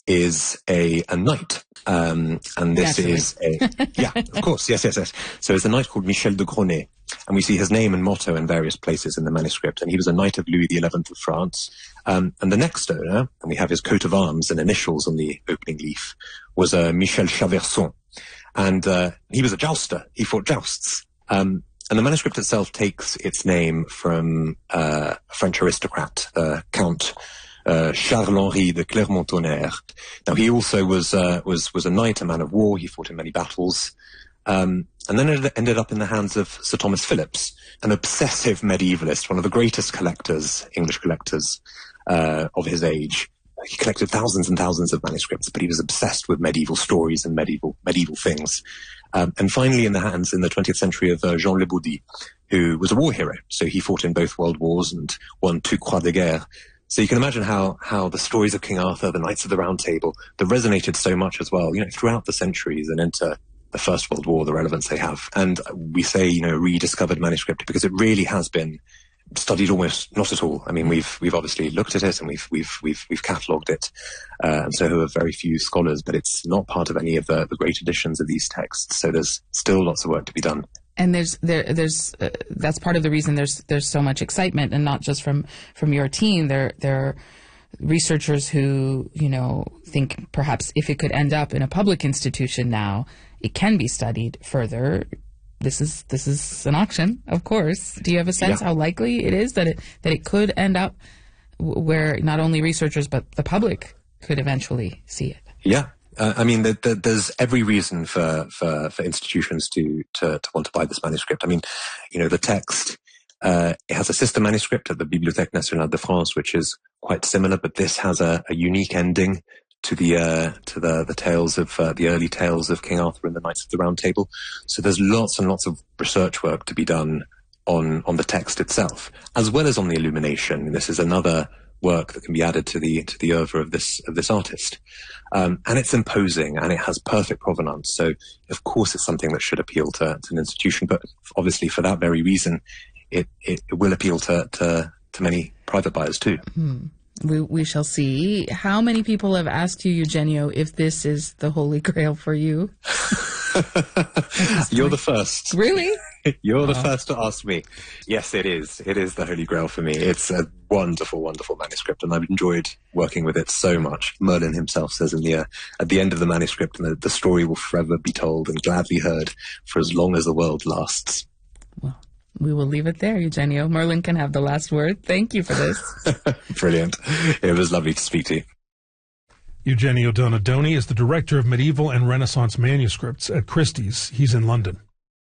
is a knight. And this is yeah, of course. Yes. So it's a knight called Michel de Gronet. And we see his name and motto in various places in the manuscript. And he was a knight of Louis XI of France. And the next owner, and we have his coat of arms and initials on the opening leaf, was Michel Chaverson. And he was a jouster. He fought jousts. And the manuscript itself takes its name from a French aristocrat, Count Charles-Henri de Clermont-Tonnerre. Now, he also was a knight, a man of war. He fought in many battles. And then it ended up in the hands of Sir Thomas Phillips, an obsessive medievalist, one of the greatest collectors, English collectors, of his age. He collected thousands and thousands of manuscripts, but he was obsessed with medieval stories and medieval things. And finally in the hands in the 20th century of Jean Le Baudy, who was a war hero. So he fought in both world wars and won 2 Croix de Guerre. So you can imagine how the stories of King Arthur, the Knights of the Round Table, that resonated so much as well, throughout the centuries and into the First World War, the relevance they have. And we say, rediscovered manuscript because it really has been studied almost not at all. I mean, we've obviously looked at it and we've catalogued it, and so have very few scholars, but it's not part of any of the great editions of these texts. So there's still lots of work to be done. And there's that's part of the reason there's so much excitement, and not just from your team. There are researchers who think perhaps if it could end up in a public institution now, it can be studied further. This is an auction, of course. Do you have a sense how likely it is that it could end up where not only researchers but the public could eventually see it? Yeah. I mean, there's every reason for institutions to want to buy this manuscript. I mean, the text, it has a sister manuscript at the Bibliothèque Nationale de France, which is quite similar, but this has a unique ending to the tales of the early tales of King Arthur and the Knights of the Round Table. So there's lots and lots of research work to be done on the text itself, as well as on the illumination. And this is another work that can be added to the oeuvre of this artist. And it's imposing and it has perfect provenance. So of course it's something that should appeal to an institution, but obviously for that very reason, it will appeal to many private buyers too. We shall see. How many people have asked you, Eugenio, if this is the Holy Grail for you? You're the first. Really? You're the first to ask me. Yes, it is. It is the Holy Grail for me. It's a wonderful, wonderful manuscript, and I've enjoyed working with it so much. Merlin himself says at the end of the manuscript, the story will forever be told and gladly heard for as long as the world lasts. Well, we will leave it there, Eugenio. Merlin can have the last word. Thank you for this. Brilliant. It was lovely to speak to you. Eugenio Donadoni is the Director of Medieval and Renaissance Manuscripts at Christie's. He's in London.